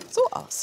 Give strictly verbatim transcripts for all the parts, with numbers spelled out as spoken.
so aus.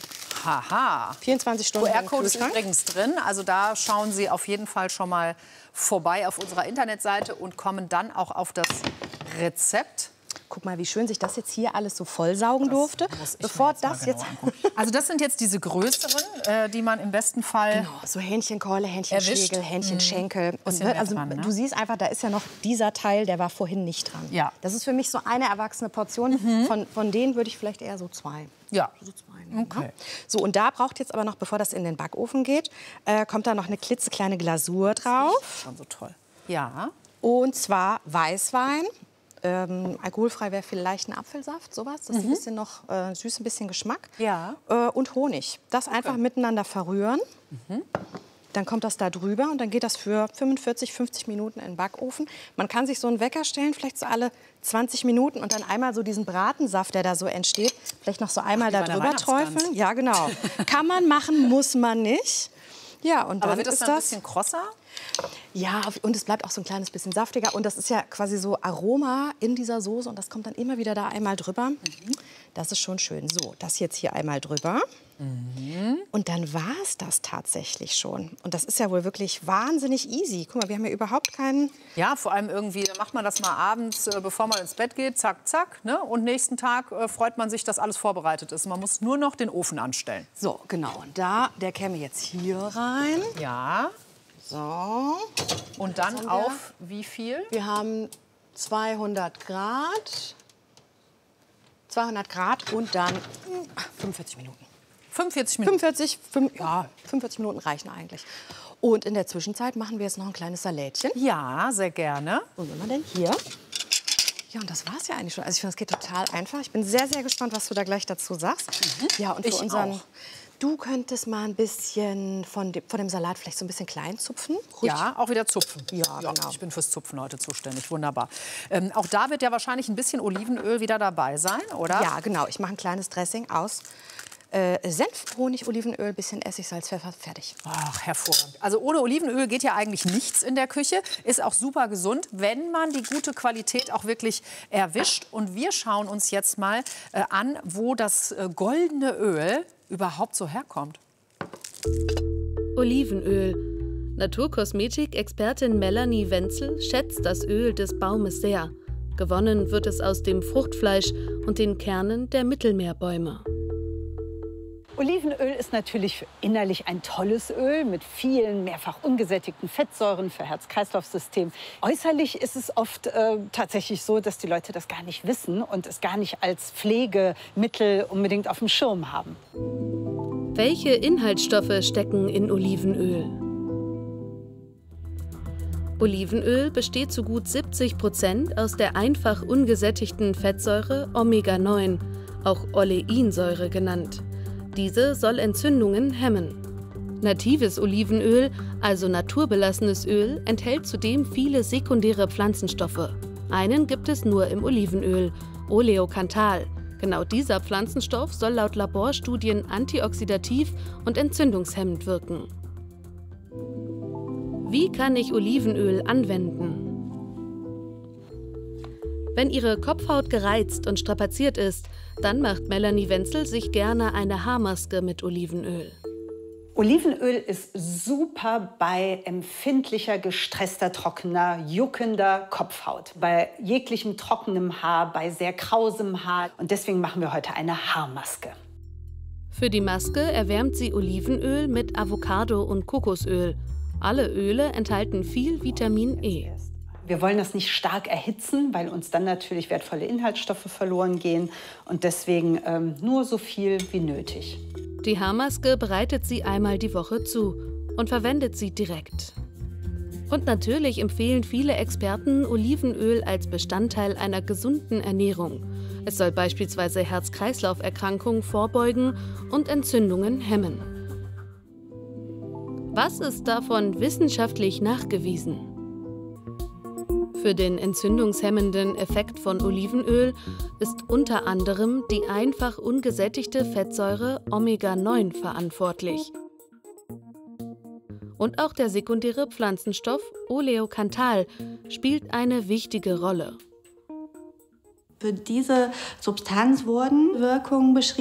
Haha. vierundzwanzig Stunden Q R-Code ist Kühlschrank. übrigens drin. Also da schauen Sie auf jeden Fall schon mal vorbei auf unserer Internetseite und kommen dann auch auf das Rezept. Guck mal, wie schön sich das jetzt hier alles so vollsaugen durfte. Bevor das jetzt. Also das sind jetzt diese größeren, äh, die man im besten Fall. Genau, so Hähnchenkeule, Hähnchenschägel, Hähnchenschenkel. Mhm. Und, also dran, ne? du siehst einfach, da ist ja noch dieser Teil, der war vorhin nicht dran. Ja. Das ist für mich so eine erwachsene Portion. Mhm. Von, von denen würde ich vielleicht eher so zwei. Ja. So zwei nehmen, Okay. ne? So, und da braucht jetzt aber noch, bevor das in den Backofen geht, äh, kommt da noch eine klitzekleine Glasur drauf. Schon so toll. Ja. Und zwar Weißwein. Ähm, alkoholfrei wäre vielleicht ein Apfelsaft, sowas. Das ist ein bisschen noch äh, süß, ein bisschen Geschmack. Ja. Äh, und Honig. Das einfach Okay. miteinander verrühren. Mhm. Dann kommt das da drüber und dann geht das für fünfundvierzig, fünfzig Minuten in den Backofen. Man kann sich so einen Wecker stellen, vielleicht so alle zwanzig Minuten und dann einmal so diesen Bratensaft, der da so entsteht, vielleicht noch so einmal Ach, da drüber träufeln. Ja, genau. Kann man machen, muss man nicht. Ja, und dann Aber wird das ist dann ein das bisschen krosser? Ja, und es bleibt auch so ein kleines bisschen saftiger. Und das ist ja quasi so Aroma in dieser Soße. Und das kommt dann immer wieder da einmal drüber. Mhm. Das ist schon schön. So, das jetzt hier einmal drüber. Mhm. Und dann war es das tatsächlich schon. Und das ist ja wohl wirklich wahnsinnig easy. Guck mal, wir haben ja überhaupt keinen... Ja, vor allem irgendwie macht man das mal abends, äh, bevor man ins Bett geht. Zack, zack. Ne? Und nächsten Tag äh, freut man sich, dass alles vorbereitet ist. Man muss nur noch den Ofen anstellen. So, genau. Und da, der käme jetzt hier rein. Ja. So. Und dann auf wie viel? Wir haben zweihundert Grad. zweihundert Grad und dann fünfundvierzig Minuten. fünfundvierzig Minuten? fünfundvierzig, fünf, ja, fünfundvierzig Minuten reichen eigentlich. Und in der Zwischenzeit machen wir jetzt noch ein kleines Salätchen. Ja, sehr gerne. Wo sind wir denn? Hier. Ja, und das war's ja eigentlich schon. Also ich finde, es geht total einfach. Ich bin sehr, sehr gespannt, was du da gleich dazu sagst. Mhm. Ja, und für Ich unseren... auch. Du könntest mal ein bisschen von dem, von dem Salat vielleicht so ein bisschen klein zupfen. Ruhig. Ja, auch wieder zupfen. Ja, ja, genau. Ich bin fürs Zupfen heute zuständig. Wunderbar. Ähm, auch da wird ja wahrscheinlich ein bisschen Olivenöl wieder dabei sein, oder? Ja, genau. Ich mache ein kleines Dressing aus äh, Senf, Honig, Olivenöl, bisschen Essig, Salz, Pfeffer, fertig. Ach, hervorragend. Also ohne Olivenöl geht ja eigentlich nichts in der Küche. Ist auch super gesund, wenn man die gute Qualität auch wirklich erwischt. Und wir schauen uns jetzt mal äh, an, wo das äh, goldene Öl überhaupt so herkommt. Olivenöl. Naturkosmetik-Expertin Melanie Wenzel schätzt das Öl des Baumes sehr. Gewonnen wird es aus dem Fruchtfleisch und den Kernen der Mittelmeerbäume. Olivenöl ist natürlich innerlich ein tolles Öl mit vielen mehrfach ungesättigten Fettsäuren für Herz-Kreislauf-System. Äußerlich ist es oft äh, tatsächlich so, dass die Leute das gar nicht wissen und es gar nicht als Pflegemittel unbedingt auf dem Schirm haben. Welche Inhaltsstoffe stecken in Olivenöl? Olivenöl besteht zu gut siebzig Prozent aus der einfach ungesättigten Fettsäure Omega neun, auch Oleinsäure genannt. Diese soll Entzündungen hemmen. Natives Olivenöl, also naturbelassenes Öl, enthält zudem viele sekundäre Pflanzenstoffe. Einen gibt es nur im Olivenöl, Oleocanthal. Genau dieser Pflanzenstoff soll laut Laborstudien antioxidativ und entzündungshemmend wirken. Wie kann ich Olivenöl anwenden? Wenn Ihre Kopfhaut gereizt und strapaziert ist, dann macht Melanie Wenzel sich gerne eine Haarmaske mit Olivenöl. Olivenöl ist super bei empfindlicher, gestresster, trockener, juckender Kopfhaut. Bei jeglichem trockenem Haar, bei sehr krausem Haar. Und deswegen machen wir heute eine Haarmaske. Für die Maske erwärmt sie Olivenöl mit Avocado- und Kokosöl. Alle Öle enthalten viel Vitamin E. Wir wollen das nicht stark erhitzen, weil uns dann natürlich wertvolle Inhaltsstoffe verloren gehen. Und deswegen ähm, nur so viel wie nötig. Die Haarmaske bereitet sie einmal die Woche zu und verwendet sie direkt. Und natürlich empfehlen viele Experten Olivenöl als Bestandteil einer gesunden Ernährung. Es soll beispielsweise Herz-Kreislauf-Erkrankungen vorbeugen und Entzündungen hemmen. Was ist davon wissenschaftlich nachgewiesen? Für den entzündungshemmenden Effekt von Olivenöl ist unter anderem die einfach ungesättigte Fettsäure Omega neun verantwortlich. Und auch der sekundäre Pflanzenstoff Oleocanthal spielt eine wichtige Rolle. Für diese Substanz wurden Wirkungen beschrieben.